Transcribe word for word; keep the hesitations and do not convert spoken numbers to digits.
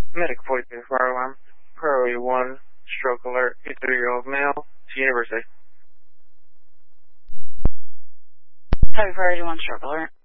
Medic forty-two fire alarm. Priority one, stroke alert, fifty-three-year-old male to University. Heavy priority one, stroke alert.